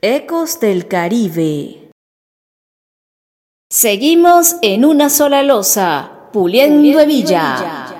Ecos del Caribe. Seguimos en una sola loza, puliendo hebilla.